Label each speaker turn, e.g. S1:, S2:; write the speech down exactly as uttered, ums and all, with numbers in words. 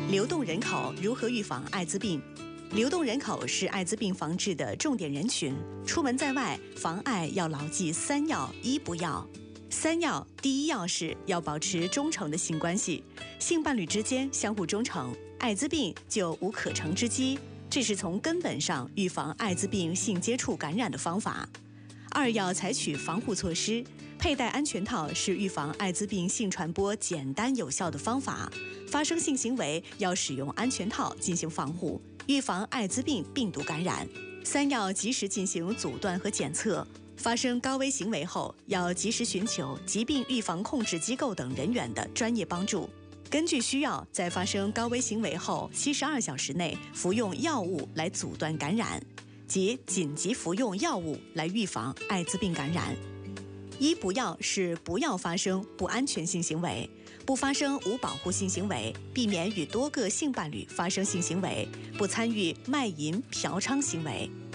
S1: 流动人口如何预防艾滋病？流动人口是艾滋病防治的重点人群，出门在外防艾要牢记三要一不要。三要，第一要是要保持忠诚的性关系，性伴侣之间相互忠诚，艾滋病就无可乘之机，这是从根本上预防艾滋病性接触感染的方法。二要采取防护措施，佩戴安全套是预防艾滋病性传播简单有效的方法。发生性行为要使用安全套进行防护，预防艾滋病病毒感染。三要及时进行阻断和检测，发生高危行为后要及时寻求疾病预防控制机构等人员的专业帮助。根据需要，在发生高危行为后七十二小时内服用药物来阻断感染，即紧急服用药物来预防艾滋病感染。一不要是不要发生不安全性行为，不发生无保护性行为，避免与多个性伴侣发生性行为，不参与卖淫嫖娼行为。